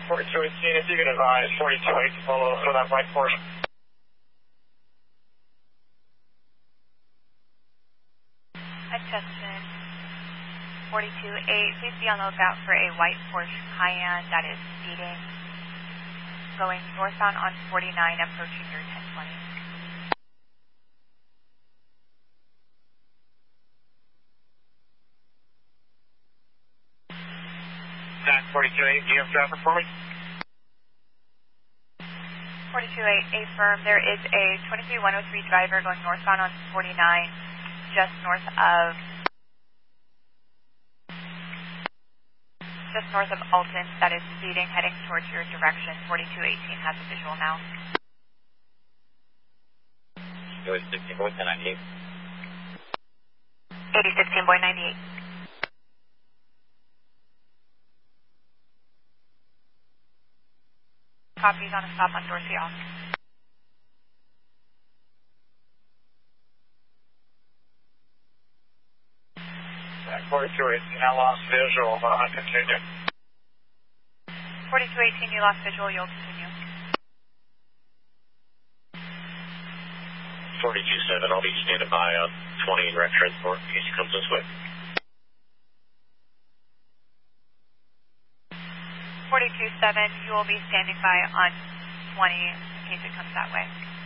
4218, if you could advise 428 to follow for that right portion. Attention, 428, please be on the lookout for a white Porsche Cayenne that is speeding, going northbound on 49, approaching your 1020. That 428, do you have traffic for me? 428, affirm, there is a 23103 driver going northbound on 49, just north of Alton, that is speeding, heading towards your direction. 4218 has a visual now. It was 16.98. 8016.98. Copies on a stop on Dorsey off. 4218, I lost visual, continue. 4218, you lost visual, you'll continue. 427, I'll be standing by on 20 in rec transport in case he comes this way. 427, you will be standing by on 20 in case it comes that way.